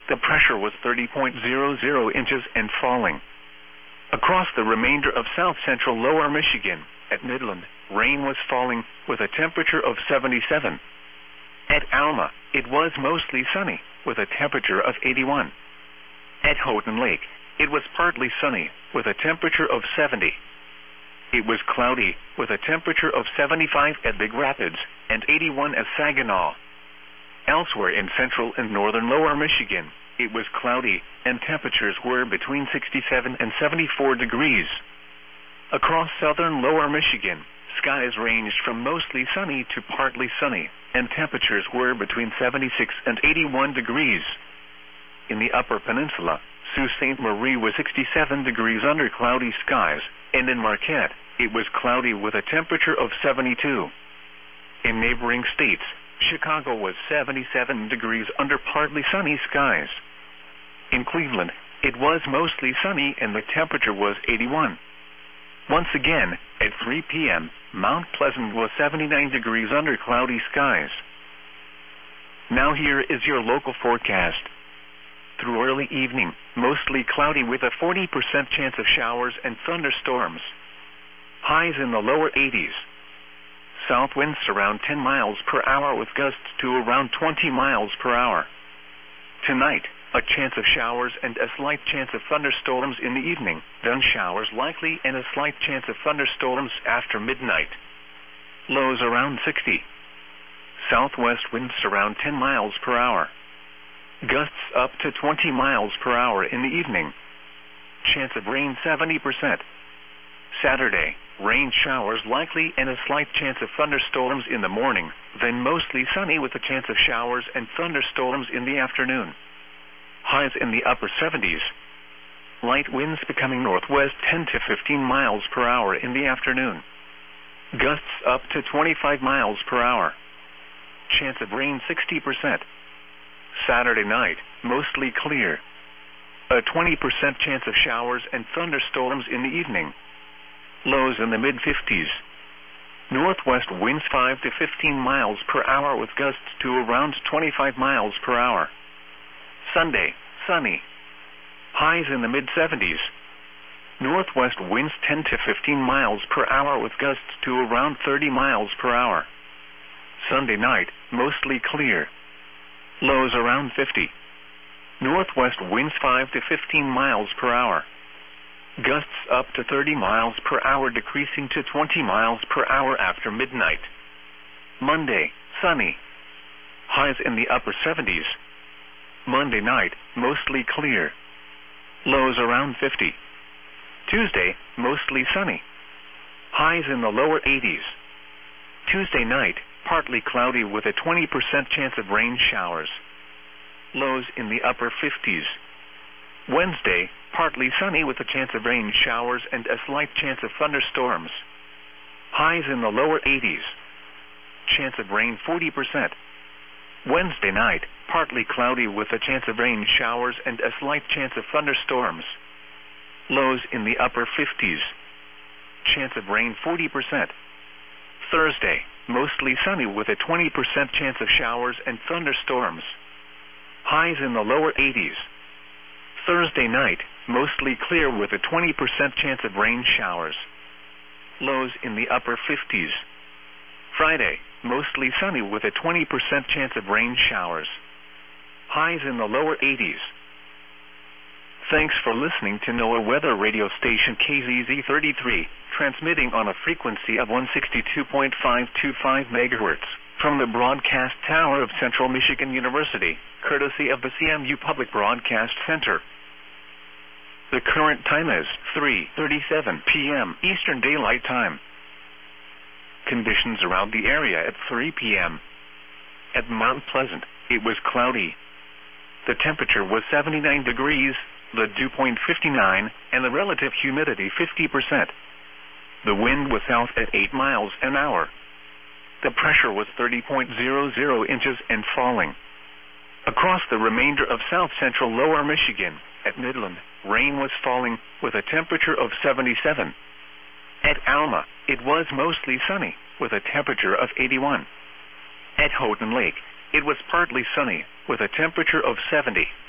The pressure was 30.00 inches and falling. Across the remainder of south-central lower Michigan, at Midland, rain was falling with a temperature of 77. At Alma, it was mostly sunny with a temperature of 81. At Houghton Lake, it was partly sunny with a temperature of 70. It was cloudy with a temperature of 75 at Big Rapids and 81 at Saginaw. Elsewhere in central and northern lower Michigan, it was cloudy and temperatures were between 67 and 74 degrees. Across southern lower Michigan, skies ranged from mostly sunny to partly sunny, and temperatures were between 76 and 81 degrees. In the upper peninsula, Sault Ste. Marie was 67 degrees under cloudy skies, and in Marquette, it was cloudy with a temperature of 72. In neighboring states, Chicago was 77 degrees under partly sunny skies. In Cleveland, it was mostly sunny and the temperature was 81. Once again, at 3 p.m., Mount Pleasant was 79 degrees under cloudy skies. Now here is your local forecast. Through early evening, mostly cloudy with a 40% chance of showers and thunderstorms. Highs in the lower 80s. South winds around 10 miles per hour with gusts to around 20 miles per hour. Tonight, a chance of showers and a slight chance of thunderstorms in the evening, then showers likely and a slight chance of thunderstorms after midnight. Lows around 60. Southwest winds around 10 miles per hour. Gusts up to 20 miles per hour in the evening. Chance of rain 70%. Saturday, rain showers likely and a slight chance of thunderstorms in the morning, then mostly sunny with a chance of showers and thunderstorms in the afternoon. Highs in the upper 70s. Light winds becoming northwest 10 to 15 miles per hour in the afternoon. Gusts up to 25 miles per hour. Chance of rain 60%. Saturday night, mostly clear. A 20% chance of showers and thunderstorms in the evening. Lows in the mid-50s. Northwest winds 5 to 15 miles per hour with gusts to around 25 miles per hour. Sunday, sunny. Highs in the mid-70s. Northwest winds 10 to 15 miles per hour with gusts to around 30 miles per hour. Sunday night, mostly clear. Lows around 50. Northwest winds 5 to 15 miles per hour. Gusts up to 30 miles per hour decreasing to 20 miles per hour after midnight. Monday, sunny. Highs in the upper 70s. Monday night, mostly clear. Lows around 50. Tuesday, mostly sunny. Highs in the lower 80s. Tuesday night, partly cloudy with a 20% chance of rain showers. Lows in the upper 50s. Wednesday, partly sunny with a chance of rain showers and a slight chance of thunderstorms. Highs in the lower 80s. Chance of rain 40%. Wednesday night, partly cloudy with a chance of rain showers and a slight chance of thunderstorms. Lows in the upper 50s. Chance of rain 40%. Thursday, mostly sunny with a 20% chance of showers and thunderstorms. Highs in the lower 80s. Thursday night, mostly clear with a 20% chance of rain showers. Lows in the upper 50s. Friday, mostly sunny with a 20% chance of rain showers. Highs in the lower 80s. Thanks for listening to NOAA Weather Radio Station KZZ33, transmitting on a frequency of 162.525 MHz from the broadcast tower of Central Michigan University, courtesy of the CMU Public Broadcast Center. The current time is 3:37 p.m. Eastern Daylight Time. Conditions around the area at 3 p.m. At Mount Pleasant, it was cloudy. The temperature was 79 degrees, the dew point 59, and the relative humidity 50%. The wind was south at 8 miles an hour. The pressure was 30.00 inches and falling. Across the remainder of south-central lower Michigan, at Midland, rain was falling with a temperature of 77. At Alma, it was mostly sunny with a temperature of 81. At Houghton Lake, it was partly sunny with a temperature of 70.